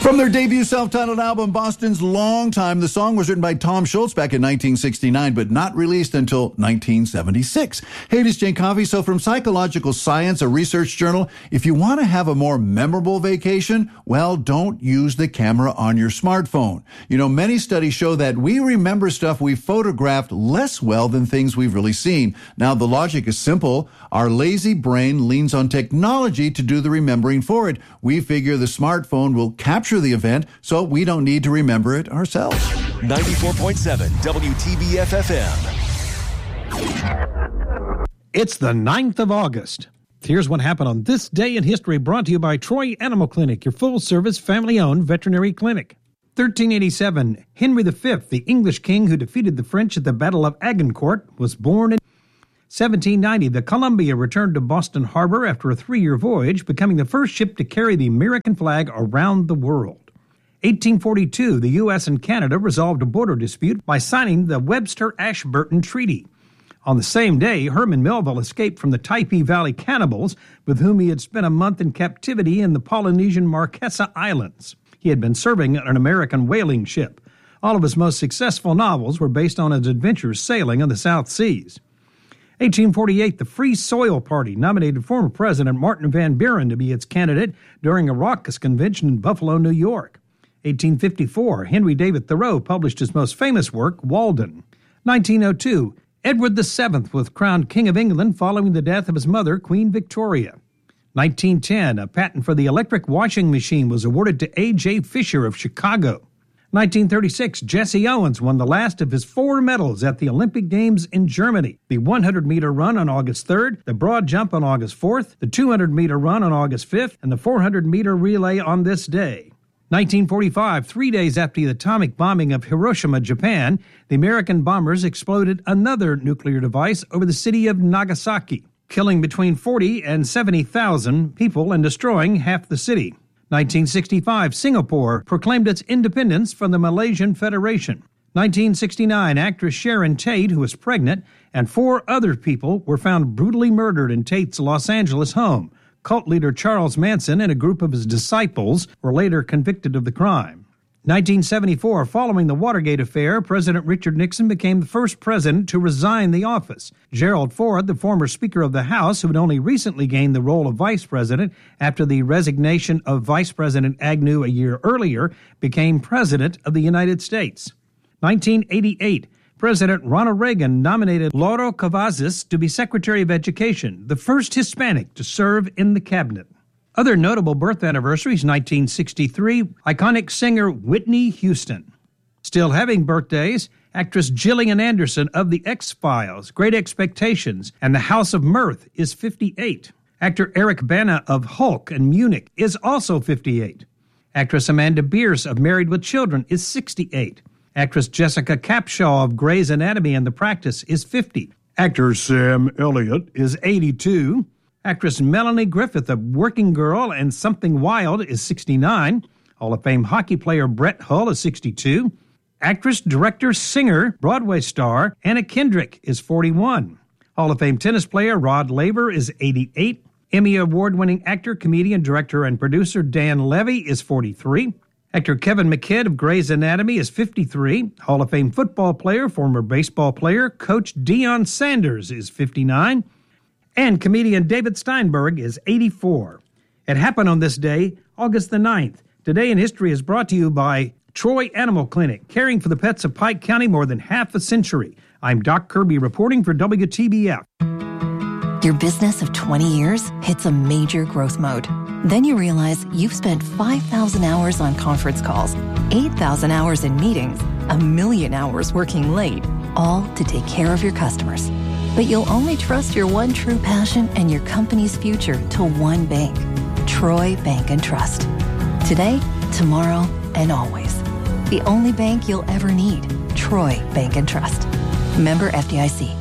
From their debut self-titled album, Boston's Long Time, the song was written by Tom Schultz back in 1969, but not released until 1976. Hey, this is Jane Coffey. So from Psychological Science, a research journal, if you want to have a more memorable vacation, well, don't use the camera on your smartphone. You know, many studies show that we remember stuff we photographed less well than things we've really seen. Now, the logic is simple. Our lazy brain leans on technology to do the remembering for it. We figure the smartphone will capture the event, so we don't need to remember it ourselves. 94.7 WTBF FM. It's the 9th of August. Here's what happened on this day in history, brought to you by Troy Animal Clinic, your full-service, family-owned veterinary clinic. 1387, Henry V, the English king who defeated the French at the Battle of Agincourt, was born in 1790, the Columbia returned to Boston Harbor after a 3-year voyage, becoming the first ship to carry the American flag around the world. 1842, the U.S. and Canada resolved a border dispute by signing the Webster-Ashburton Treaty. On the same day, Herman Melville escaped from the Typee Valley cannibals, with whom he had spent a month in captivity in the Polynesian Marquesa Islands. He had been serving on an American whaling ship. All of his most successful novels were based on his adventures sailing on the South Seas. 1848, the Free Soil Party nominated former President Martin Van Buren to be its candidate during a raucous convention in Buffalo, New York. 1854, Henry David Thoreau published his most famous work, Walden. 1902, Edward VII was crowned King of England following the death of his mother, Queen Victoria. 1910, a patent for the electric washing machine was awarded to A.J. Fisher of Chicago. 1936, Jesse Owens won the last of his 4 medals at the Olympic Games in Germany. The 100-meter run on August 3rd, the broad jump on August 4th, the 200-meter run on August 5th, and the 400-meter relay on this day. 1945, 3 days after the atomic bombing of Hiroshima, Japan, the American bombers exploded another nuclear device over the city of Nagasaki, killing between 40 and 70,000 people and destroying half the city. 1965, Singapore proclaimed its independence from the Malaysian Federation. 1969, actress Sharon Tate, who was pregnant, and 4 other people were found brutally murdered in Tate's Los Angeles home. Cult leader Charles Manson and a group of his disciples were later convicted of the crime. 1974, following the Watergate affair, President Richard Nixon became the first president to resign the office. Gerald Ford, the former Speaker of the House, who had only recently gained the role of vice president after the resignation of Vice President Agnew a year earlier, became President of the United States. 1988, President Ronald Reagan nominated Lauro Cavazos to be Secretary of Education, the first Hispanic to serve in the cabinet. Other notable birth anniversaries: 1963, iconic singer Whitney Houston. Still having birthdays, actress Gillian Anderson of The X-Files, Great Expectations, and The House of Mirth is 58. Actor Eric Bana of Hulk and Munich is also 58. Actress Amanda Bierce of Married with Children is 68. Actress Jessica Capshaw of Grey's Anatomy and The Practice is 50. Actor Sam Elliott is 82. Actress Melanie Griffith of Working Girl and Something Wild is 69. Hall of Fame hockey player Brett Hull is 62. Actress, director, singer, Broadway star Anna Kendrick is 41. Hall of Fame tennis player Rod Laver is 88. Emmy Award-winning actor, comedian, director, and producer Dan Levy is 43. Actor Kevin McKidd of Grey's Anatomy is 53. Hall of Fame football player, former baseball player, Coach Deion Sanders is 59. And comedian David Steinberg is 84. It happened on this day, August the 9th. Today in History is brought to you by Troy Animal Clinic, caring for the pets of Pike County more than half a century. I'm Doc Kirby reporting for WTBF. Your business of 20 years hits a major growth mode. Then you realize you've spent 5,000 hours on conference calls, 8,000 hours in meetings, 1,000,000 hours working late, all to take care of your customers. But you'll only trust your one true passion and your company's future to one bank, Troy Bank and Trust. Today, tomorrow, and always. The only bank you'll ever need, Troy Bank and Trust. Member FDIC.